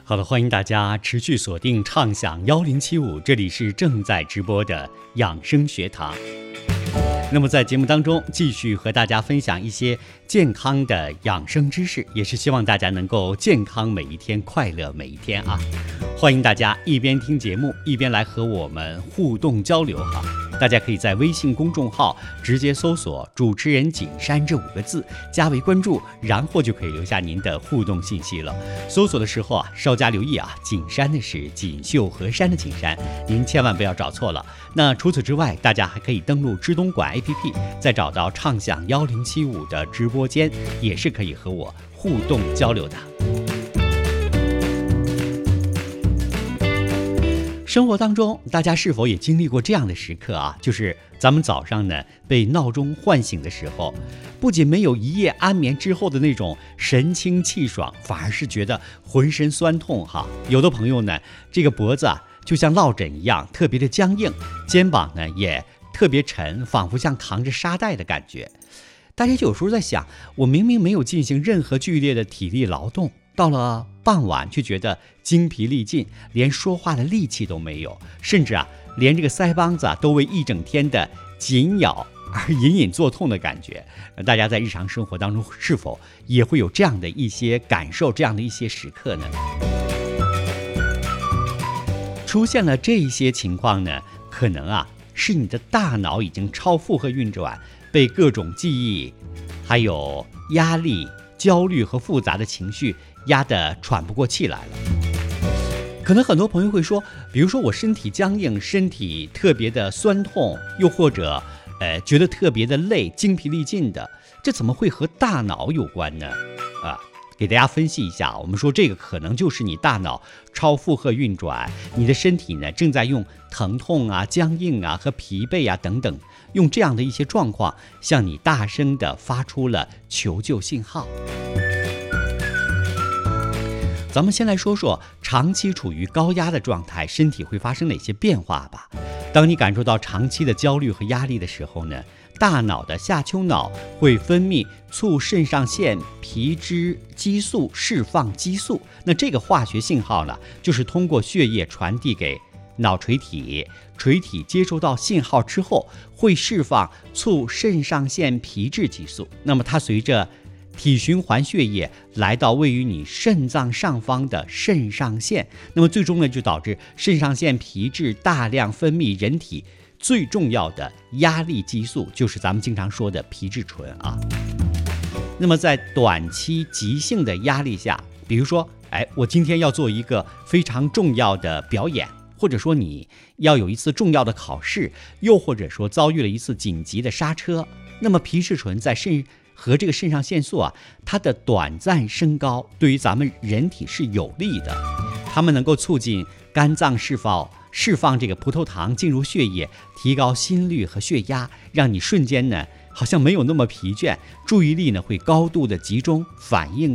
好的，欢迎大家持续锁定畅享1075，这里是正在直播的养生学堂。那么在节目当中继续和大家分享一些健康的养生知识，也是希望大家能够健康每一天，快乐每一天啊！欢迎大家一边听节目一边来和我们互动交流哈。大家可以在微信公众号直接搜索主持人景山这5个字，加为关注，然后就可以留下您的互动信息了。搜索的时候稍加留意景山的是锦绣河山的景山，您千万不要找错了。那除此之外，大家还可以登录知东莞 APP， 再找到畅享1075的直播间，也是可以和我互动交流的。生活当中，大家是否也经历过这样的时刻就是咱们早上呢被闹钟唤醒的时候，不仅没有一夜安眠之后的那种神清气爽，反而是觉得浑身酸痛有的朋友呢，这个脖子就像落枕一样，特别的僵硬，肩膀呢也特别沉，仿佛像扛着沙袋的感觉。大家有时候在想，我明明没有进行任何剧烈的体力劳动，到了傍晚却觉得精疲力尽，连说话的力气都没有，甚至连这个腮帮子都为一整天的紧咬而隐隐作痛的感觉。大家在日常生活当中是否也会有这样的一些感受，这样的一些时刻呢？出现了这些情况呢，可能是你的大脑已经超负荷运转，被各种记忆还有压力、焦虑和复杂的情绪压得喘不过气来了。可能很多朋友会说，比如说我身体僵硬，身体特别的酸痛，又或者觉得特别的累，精疲力尽的，这怎么会和大脑有关呢？给大家分析一下，我们说这个可能就是你大脑超负荷运转，你的身体呢正在用疼痛僵硬和疲惫等等，用这样的一些状况向你大声地发出了求救信号。咱们先来说说长期处于高压的状态，身体会发生哪些变化吧。当你感受到长期的焦虑和压力的时候呢，大脑的下丘脑会分泌促肾上腺皮质激素，释放激素。那这个化学信号呢，就是通过血液传递给脑垂体，垂体接收到信号之后，会释放促肾上腺皮质激素。那么它随着体循环血液来到位于你肾脏上方的肾上腺，那么最终呢，就导致肾上腺皮质大量分泌人体最重要的压力激素，就是咱们经常说的皮质醇那么在短期急性的压力下，比如说我今天要做一个非常重要的表演，或者说你要有一次重要的考试，又或者说遭遇了一次紧急的刹车，那么皮质醇在和这个肾上腺素它的短暂升高对于咱们人体是有利的，它们能够促进肝脏释放这个葡萄糖进入血液，提高心率和血压，让你瞬间呢好像没有那么疲倦，注意力呢会高度的集中，反应